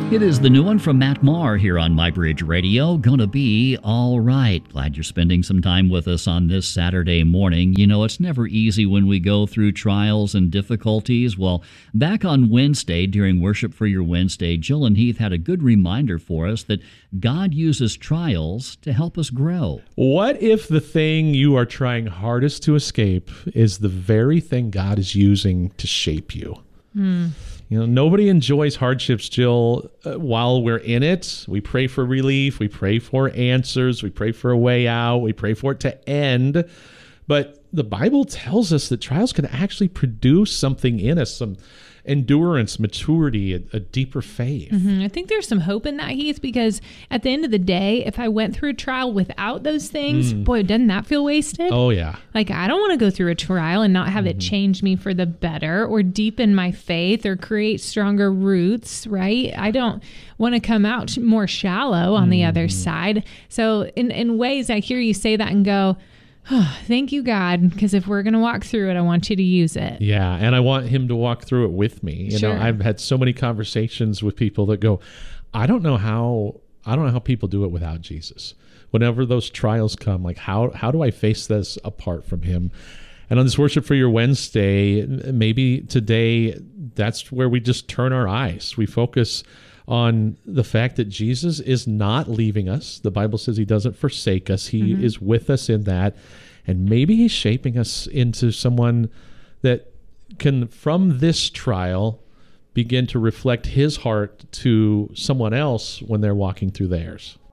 It is the new one from Matt Maher here on MyBridge Radio. Gonna be all right. Glad you're spending some time with us on this Saturday morning. You know, it's never easy when we go through trials and difficulties. Well, back on Wednesday, during Worship for Your Wednesday, Jill and Heath had a good reminder for us that God uses trials to help us grow. What if the thing you are trying hardest to escape is the very thing God is using to shape you? You know, nobody enjoys hardships, Jill, while we're in it. We pray for relief. We pray for answers. We pray for a way out. We pray for it to end. But the Bible tells us that trials can actually produce something in us, some endurance, maturity, a deeper faith. I think there's some hope in that, Heath, because at the end of the day, if I went through a trial without those things, boy, doesn't that feel wasted? Oh, yeah. Like, I don't want to go through a trial and not have it change me for the better or deepen my faith or create stronger roots, right? I don't want to come out more shallow on the other side. So in ways, I hear you say that and go, oh, thank you, God, because if we're going to walk through it, I want you to use it. Yeah, and I want him to walk through it with me. You Sure. know, I've had so many conversations with people that go, I don't know how people do it without Jesus. Whenever those trials come, like how do I face this apart from him? And on this Worship for Your Wednesday, maybe today, that's where we just turn our eyes. We focus on the fact that Jesus is not leaving us. The Bible says he doesn't forsake us. He is with us in that. And maybe he's shaping us into someone that can, from this trial, begin to reflect his heart to someone else when they're walking through theirs.